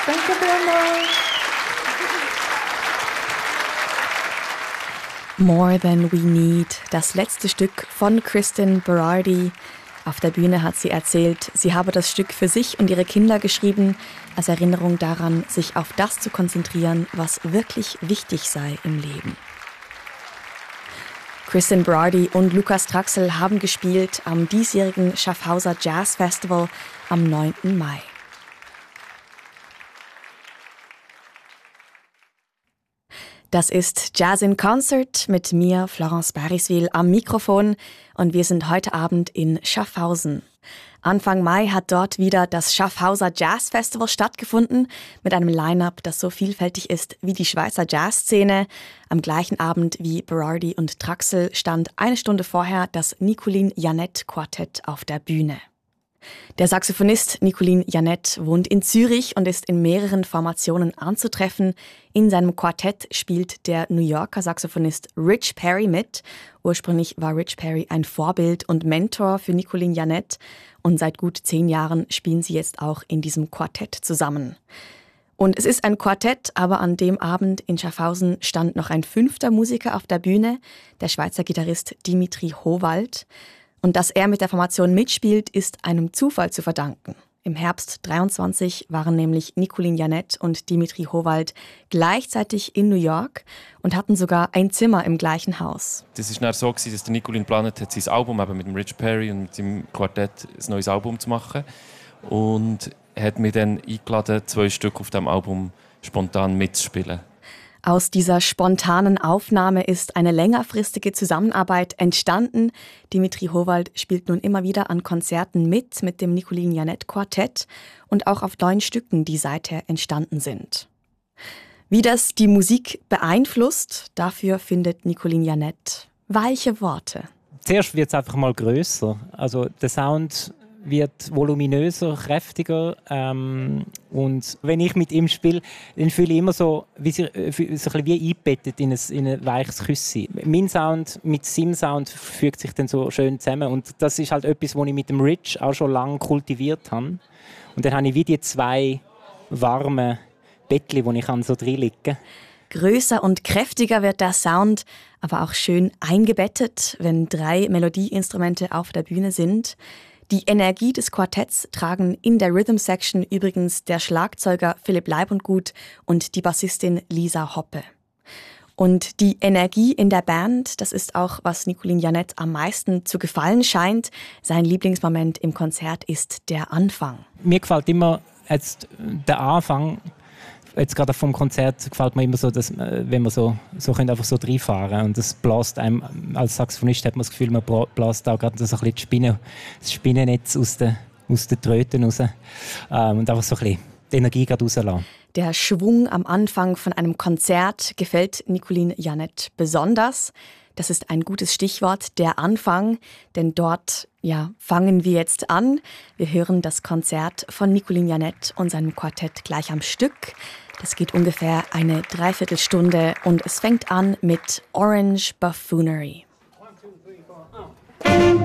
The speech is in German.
Danke vielmals. More Than We Need, das letzte Stück von Kristen Berardi. Auf der Bühne hat sie erzählt, sie habe das Stück für sich und ihre Kinder geschrieben, als Erinnerung daran, sich auf das zu konzentrieren, was wirklich wichtig sei im Leben. Kristen Berardi und Lukas Traxel haben gespielt am diesjährigen Schaffhauser Jazz Festival am 9. Mai. Das ist Jazz in Concert mit mir, Florence Bariswil, am Mikrofon und wir sind heute Abend in Schaffhausen. Anfang Mai hat dort wieder das Schaffhauser Jazz Festival stattgefunden mit einem Line-up, das so vielfältig ist wie die Schweizer Jazzszene. Am gleichen Abend wie Berardi und Traxel stand eine Stunde vorher das Nicolin Janett Quartett auf der Bühne. Der Saxophonist Nicolin Janett wohnt in Zürich und ist in mehreren Formationen anzutreffen. In seinem Quartett spielt der New Yorker Saxophonist Rich Perry mit. Ursprünglich war Rich Perry ein Vorbild und Mentor für Nicolin Janett und seit gut 10 Jahren spielen sie jetzt auch in diesem Quartett zusammen. Und es ist ein Quartett, aber an dem Abend in Schaffhausen stand noch ein 5. Musiker auf der Bühne, der Schweizer Gitarrist Dimitri Howald. Und dass er mit der Formation mitspielt, ist einem Zufall zu verdanken. Im Herbst 23 waren nämlich Nicolin Janett und Dimitri Howald gleichzeitig in New York und hatten sogar ein Zimmer im gleichen Haus. Das war dann so, dass der Nicolin geplant hat, sein Album eben mit dem Rich Perry und mit dem Quartett ein neues Album zu machen. Und er hat mich dann eingeladen, 2 Stück auf diesem Album spontan mitzuspielen. Aus dieser spontanen Aufnahme ist eine längerfristige Zusammenarbeit entstanden. Dimitri Howald spielt nun immer wieder an Konzerten mit dem Nicolin Janett Quartett und auch auf 9 Stücken, die seither entstanden sind. Wie das die Musik beeinflusst, dafür findet Nicolin Janett weiche Worte. Zuerst wird es einfach mal grösser. Also der Sound wird voluminöser, kräftiger. Und wenn ich mit ihm spiele, dann fühle ich immer so ein bisschen wie eingebettet in ein weiches Küsschen. Mein Sound mit seinem Sound fügt sich dann so schön zusammen. Und das ist halt etwas, was ich mit dem Rich auch schon lange kultiviert habe. Und dann habe ich wie die 2 warmen Bettchen, wo ich so reinliegen kann. Größer und kräftiger wird der Sound, aber auch schön eingebettet, wenn 3 Melodieinstrumente auf der Bühne sind. Die Energie des Quartetts tragen in der Rhythm Section übrigens der Schlagzeuger Philipp Leibundgut und die Bassistin Lisa Hoppe. Und die Energie in der Band, das ist auch, was Nicolin Janett am meisten zu gefallen scheint. Sein Lieblingsmoment im Konzert ist der Anfang. Mir gefällt immer jetzt der Anfang. Jetzt gerade vom Konzert gefällt mir immer so, dass, wenn man so einfach so reinfahren und das bläst einem, als Saxophonist hat man das Gefühl, man bläst auch gerade so ein bisschen das Spinnennetz aus den Tröten raus und einfach so ein bisschen die Energie gerade rauslassen. Der Schwung am Anfang von einem Konzert gefällt Nicolin Janett besonders. Das ist ein gutes Stichwort, der Anfang, denn dort fangen wir jetzt an. Wir hören das Konzert von Nicolin Janett und seinem Quartett gleich am Stück. Das geht ungefähr eine Dreiviertelstunde und es fängt an mit Orange Buffoonery. 1, 2, 3, 4.